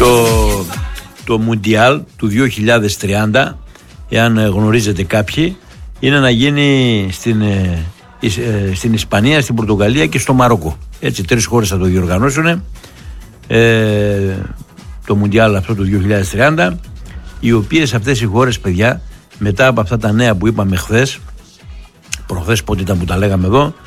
Το Μουντιάλ του 2030, εάν γνωρίζετε κάποιοι, είναι να γίνει στην Ισπανία, στην Πορτογαλία και στο Μαρόκο. Έτσι, 3 χώρες θα το διοργανώσουν το Μουντιάλ αυτό του 2030, οι οποίες αυτές οι χώρες, παιδιά, μετά από αυτά τα νέα που είπαμε προχθές πότε ήταν που τα λέγαμε εδώ,